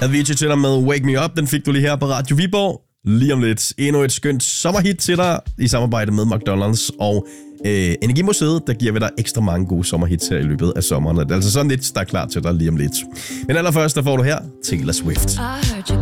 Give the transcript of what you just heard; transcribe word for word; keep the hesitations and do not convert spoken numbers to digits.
Avicii til dig med Wake Me Up. Den fik du lige her på Radio Viborg. Lige om lidt endnu et skønt sommerhit til dig i samarbejde med McDonald's og øh, Energimuseet. Der giver vi dig ekstra mange gode sommerhits her i løbet af sommeren. Det er altså sådan lidt, der er klar til dig lige om lidt. Men allerførst, der får du her Taylor Swift.